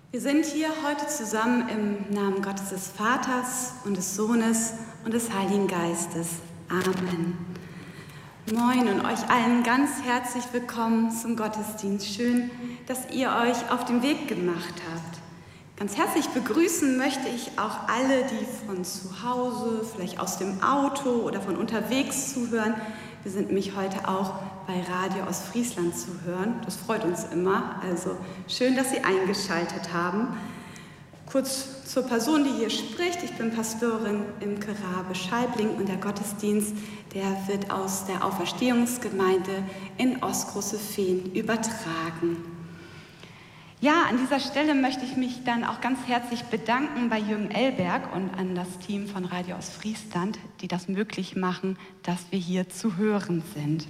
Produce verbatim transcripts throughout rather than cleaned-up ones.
Wir sind hier heute zusammen im Namen Gottes des Vaters und des Sohnes und des Heiligen Geistes. Amen. Moin und euch allen ganz herzlich willkommen zum Gottesdienst. Schön, dass ihr euch auf den Weg gemacht habt. Ganz herzlich begrüßen möchte ich auch alle, die von zu Hause, vielleicht aus dem Auto oder von unterwegs zuhören. Wir sind nämlich heute auch bei Radio Ostfriesland zu hören. Das freut uns immer. Also schön, dass Sie eingeschaltet haben. Kurz zur Person, die hier spricht. Ich bin Pastorin Imke Rabe-Scheibling und der Gottesdienst, der wird aus der Auferstehungsgemeinde in Ostgroße-Fehn übertragen. Ja, an dieser Stelle möchte ich mich dann auch ganz herzlich bedanken bei Jürgen Elberg und an das Team von Radio Ostfriesland, die das möglich machen, dass wir hier zu hören sind.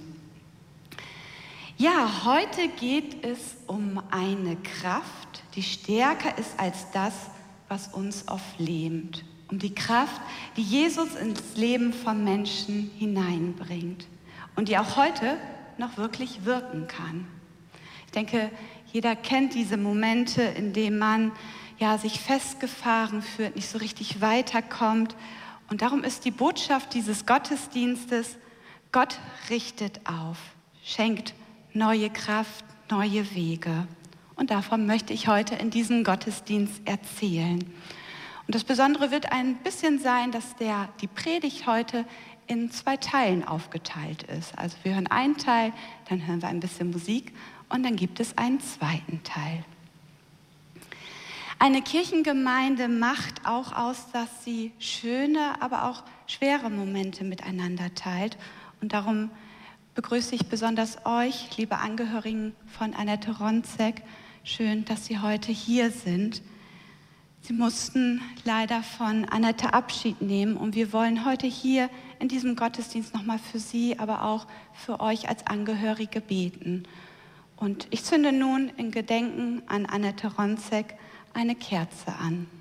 Ja, heute geht es um eine Kraft, die stärker ist als das, was uns oft lähmt. Um die Kraft, die Jesus ins Leben von Menschen hineinbringt und die auch heute noch wirklich wirken kann. Ich denke, jeder kennt diese Momente, in denen man ja, sich festgefahren fühlt, nicht so richtig weiterkommt. Und darum ist die Botschaft dieses Gottesdienstes: Gott richtet auf, schenkt neue Kraft, neue Wege. Und davon möchte ich heute in diesem Gottesdienst erzählen. Und das Besondere wird ein bisschen sein, dass der, die Predigt heute in zwei Teilen aufgeteilt ist. Also wir hören einen Teil, dann hören wir ein bisschen Musik und dann gibt es einen zweiten Teil. Eine Kirchengemeinde macht auch aus, dass sie schöne, aber auch schwere Momente miteinander teilt. Und darum begrüße ich besonders euch, liebe Angehörigen von Annette Ronzek. Schön, dass Sie heute hier sind. Sie mussten leider von Annette Abschied nehmen und wir wollen heute hier in diesem Gottesdienst nochmal für Sie, aber auch für euch als Angehörige beten. Und ich zünde nun in Gedenken an Annette Ronzek eine Kerze an.